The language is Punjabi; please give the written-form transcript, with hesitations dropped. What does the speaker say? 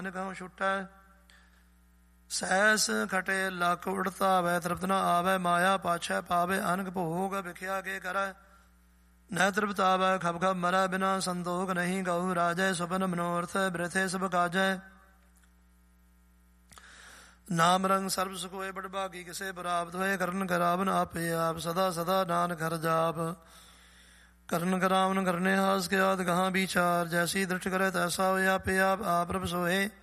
ਕਹੂੰ ਛੁਟੈ। ਸੈਸ ਖਟੇ ਲੱਕ ਉੜਤਾ ਵੈ ਤ੍ਰਿਪਤ ਨ ਆਵੈ। ਮਾਇਆ ਪਾਛੈ ਪਾਵੇ ਅਨਕ ਭੋਗ ਵਿਖਿਆ ਕੇ ਕਰੈ। ਨੈ ਤ੍ਰਿਪਤ ਆਵੈ ਖਬ ਖਬ ਮਰੈ ਬਿਨਾ ਸੰਤੋਖ ਨਹੀਂ। ਗਊ ਰਾਜੈ ਸੁਪਨ ਮਨੋਰਥ ਬ੍ਰਿਥੇ ਸਭ ਕਾਜੈ। ਨਾਮ ਰੰਗ ਸਰਬ ਸੁਖ ਹੋਏ ਬੜ ਭਾਗੀ ਕਿਸੇ ਪ੍ਰਾਪਤ ਹੋਏ। ਕਰਨ ਕਰਾਵਨ ਆਪੇ ਆਪ ਸਦਾ ਸਦਾ ਨਾਨਕ ਹਰਿ ਜਾਪ। ਕਰਨ ਕਰਾਵਨ ਕਰਨੇ ਹਾਸ ਕੇ ਆਦ ਗਾਹਾਂ ਵਿਚਾਰ। ਜੈਸੀ ਦ੍ਰਿਸ਼ਟ ਕਰੇ ਤੈਸਾ ਹੋਏ ਆਪੇ ਆਪ ਆਪ ਪ੍ਰਭ ਸੋਏ।